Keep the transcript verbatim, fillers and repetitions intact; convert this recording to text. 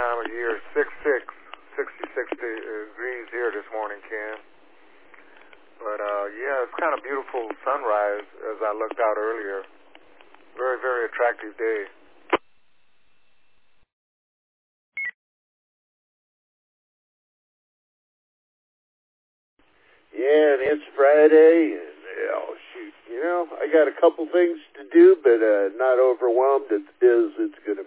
time of year. Six six, sixty-six degrees here this morning, Ken. But, uh, yeah, it's kind of beautiful sunrise as I looked out earlier. Very, very attractive day. Yeah, and it's Friday, and, oh, shoot, you know, I got a couple things to do, but uh, not overwhelmed. It is, it's going to